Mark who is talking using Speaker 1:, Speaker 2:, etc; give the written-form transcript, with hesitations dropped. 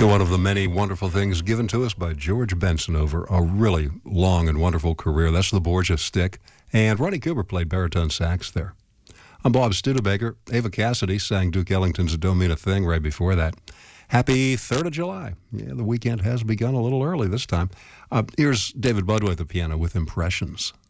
Speaker 1: One of the many wonderful things given to us by George Benson over a really long and wonderful career. That's the Borgia stick. And Ronnie Cooper played baritone sax there. I'm Bob Studebaker. Ava Cassidy sang Duke Ellington's Don't Mean a Thing right before that. Happy 3rd of July. Yeah, the weekend has begun a little early this time. Here's David Budway at the piano with Impressions.